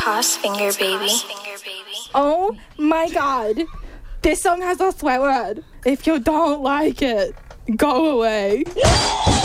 Cross finger baby. Oh my god. This song has a swear word. If you don't like it, go away.